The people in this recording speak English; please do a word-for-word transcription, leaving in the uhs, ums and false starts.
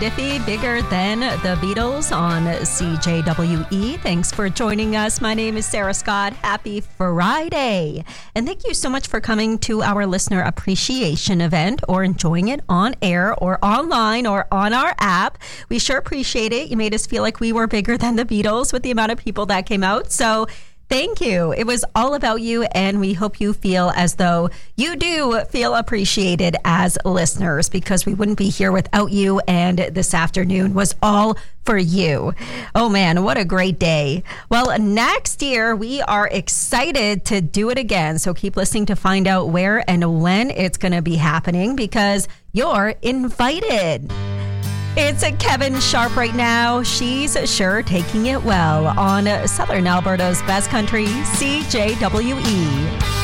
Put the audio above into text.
Diffie, Bigger Than the Beatles on C J W E. Thanks for joining us. My name is Sarah Scott. Happy Friday. And thank you so much for coming to our listener appreciation event or enjoying it on air or online or on our app. We sure appreciate it. You made us feel like we were bigger than the Beatles with the amount of people that came out. So thank you. It was all about you, and we hope you feel as though you do feel appreciated as listeners, because we wouldn't be here without you, and this afternoon was all for you. Oh man, what a great day. Well, next year we are excited to do it again, so keep listening to find out where and when it's going to be happening, because you're invited. It's Kevin Sharp right now. She's sure taking it well on Southern Alberta's best country, C J W E.